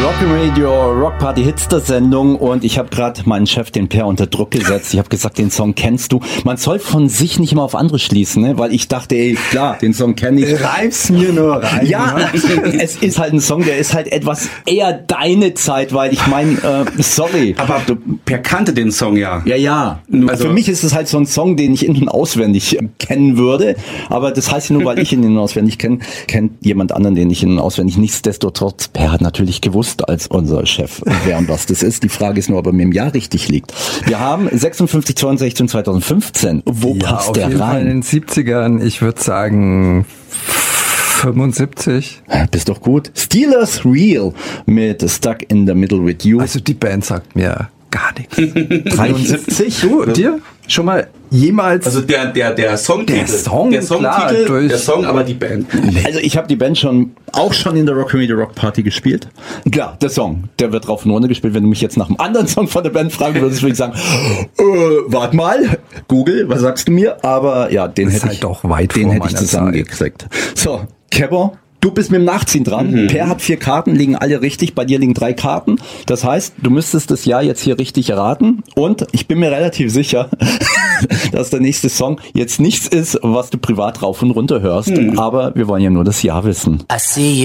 Radio Rock Party Hits der Sendung und ich habe gerade meinen Chef, den Per, unter Druck gesetzt. Ich habe gesagt, den Song kennst du. Man soll von sich nicht immer auf andere schließen, ne? Weil ich dachte, ey, klar, den Song kenne ich. Reib's mir nur rein. Ja, es ist halt ein Song, der ist halt etwas eher deine Zeit, weil ich meine, sorry. Aber Per kannte den Song ja. Ja. Also für mich ist es halt so ein Song, den ich in- und auswendig kennen würde. Aber das heißt ja nur, weil ich ihn in- und auswendig kenne, kennt jemand anderen, den ich in- und auswendig. Nichtsdestotrotz, Per hat natürlich gewusst als unser Chef, wer und was das ist. Die Frage ist nur, ob er mir im Jahr richtig liegt. Wir haben 56, 2016, 2015. Wo passt auf der jeden Fall in rein? den 70ern, ich würde sagen 75. Bist doch gut. Steelers Real mit Stuck in the Middle with You. Also die Band sagt mir gar nichts. 73. Du, dir schon mal jemals... Also der Songtitel. Der Song, der Songtitel, klar, durch- der Song, aber die Band. Also ich habe die Band auch schon in der Rock Party gespielt. Klar, der Song, der wird rauf und runter gespielt. Wenn du mich jetzt nach einem anderen Song von der Band fragen würdest, würde ich sagen, warte mal, Google, was sagst du mir? Aber ja, den Das ist hätte halt ich doch weit den vor hätte ich meiner zusammengekriegt. So, Kebber, du bist mit dem Nachziehen dran. Per hat 4 Karten, liegen alle richtig. Bei dir liegen 3 Karten. Das heißt, du müsstest das Jahr jetzt hier richtig erraten. Und ich bin mir relativ sicher, dass der nächste Song jetzt nichts ist, was du privat rauf und runter hörst. Aber wir wollen ja nur das Jahr wissen. I see you.